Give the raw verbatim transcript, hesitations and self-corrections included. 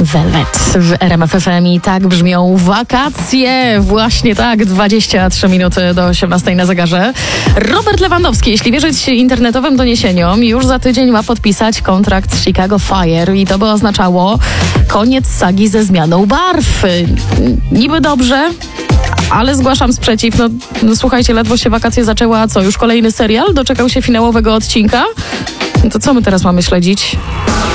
Velvet w R M F F M i tak brzmią wakacje. Właśnie tak, dwadzieścia trzy minuty do osiemnastej na zegarze. Robert Lewandowski, jeśli wierzyć internetowym doniesieniom, już za tydzień ma podpisać kontrakt z Chicago Fire i to by oznaczało koniec sagi ze zmianą barw. Niby dobrze, ale zgłaszam sprzeciw. No, no słuchajcie, ledwo się wakacje zaczęły, a co? Już kolejny serial doczekał się finałowego odcinka? No to co my teraz mamy śledzić?